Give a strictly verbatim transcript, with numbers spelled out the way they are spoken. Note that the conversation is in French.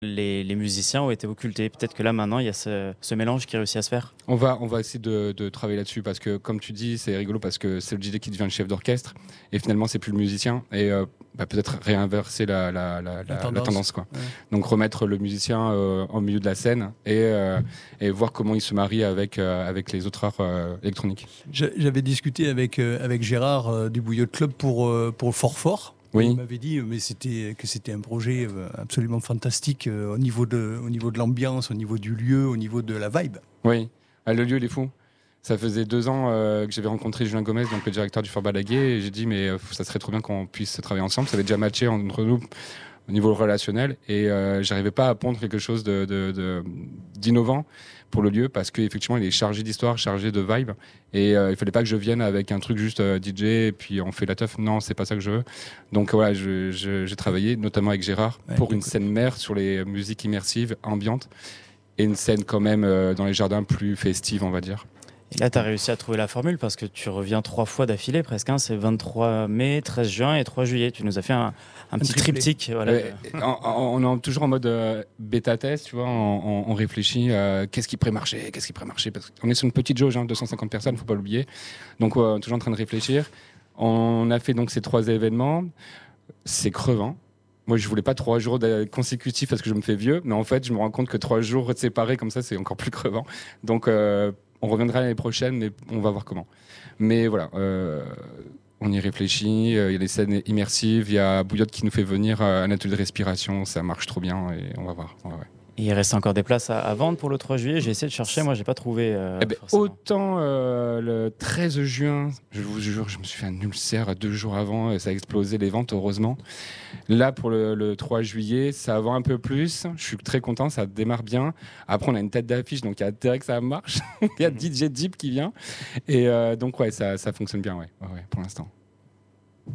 les, les musiciens ont été occultés. Peut-être que là, maintenant, il y a ce, ce mélange qui réussit à se faire. On va, on va essayer de, de travailler là-dessus parce que, comme tu dis, c'est rigolo parce que c'est le D J qui devient le chef d'orchestre et finalement, c'est plus le musicien. Et euh, bah, peut-être réinverser la, la, la, la, la tendance. La tendance quoi. Ouais. Donc, remettre le musicien euh, au milieu de la scène et, euh, et voir comment il se marie avec, euh, avec les autres arts euh, électroniques. J'avais discuté avec, euh, avec Gérard euh, du Bouillotte Club pour, euh, pour le Fort Fort. Oui. Il m'avait dit mais c'était, que c'était un projet absolument fantastique euh, au niveau de, au niveau de l'ambiance, au niveau du lieu, au niveau de la vibe. Oui, ah, le lieu il est fou. Ça faisait deux ans euh, que j'avais rencontré Julien Gomez, donc le directeur du Fort Balaguer, et j'ai dit mais euh, ça serait trop bien qu'on puisse travailler ensemble. Ça avait déjà matché entre nous au niveau relationnel et euh, j'arrivais pas à pondre quelque chose de, de, de, d'innovant pour le lieu parce qu'effectivement il est chargé d'histoire, chargé de vibe et euh, il fallait pas que je vienne avec un truc juste euh, D J et puis on fait la teuf. Non, c'est pas ça que je veux. Donc voilà, je, je, j'ai travaillé notamment avec Gérard ouais, pour une scène mère sur les musiques immersives, ambiantes et une scène quand même euh, dans les jardins plus festive, on va dire. Et là, tu as réussi à trouver la formule parce que tu reviens trois fois d'affilée presque. Hein. C'est vingt-trois mai, treize juin et trois juillet. Tu nous as fait un, un, un petit triptyque. Voilà. Ouais, on, on est toujours en mode euh, bêta-test, tu vois. On, on, on réfléchit euh, qu'est-ce qui pourrait marcher, qu'est-ce qui pourrait marcher. Parce qu'on est sur une petite jauge, hein, deux cent cinquante personnes, il ne faut pas l'oublier. Donc, on est toujours en train de réfléchir. On a fait donc ces trois événements. C'est crevant. Moi, je voulais pas trois jours consécutifs parce que je me fais vieux. Mais en fait, je me rends compte que trois jours séparés comme ça, c'est encore plus crevant. Donc... Euh, on reviendra l'année prochaine, mais on va voir comment. Mais voilà, euh, on y réfléchit. Il euh, y a des scènes immersives. Il y a Bouillotte qui nous fait venir à un atelier de respiration. Ça marche trop bien et on va voir. Ouais, ouais. Et il reste encore des places à, à vendre pour le trois juillet. J'ai essayé de chercher, moi j'ai pas trouvé. Euh, eh ben, autant euh, le treize juin, je vous jure, je me suis fait un ulcère deux jours avant, et ça a explosé les ventes, heureusement. Là, pour le, le trois juillet, ça vend un peu plus. Je suis très content, ça démarre bien. Après, on a une tête d'affiche, donc il y a intérêt que ça marche. Il y a D J Deep qui vient. Et euh, donc, ouais, ça, ça fonctionne bien, ouais, ouais, ouais pour l'instant.